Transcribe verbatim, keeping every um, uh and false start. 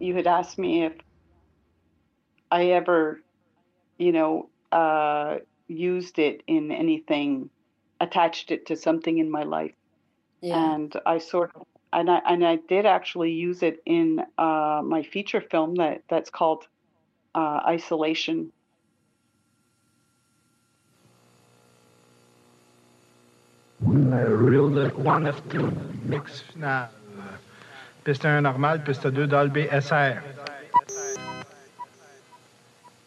you had asked me if I ever, you know, uh, used it in anything, attached it to something in my life. Yeah. And I sort of, and I and I did actually use it in uh, my feature film that that's called uh, Isolation. Real one F two mix final. Piste un normal, piste deux Dolby S R.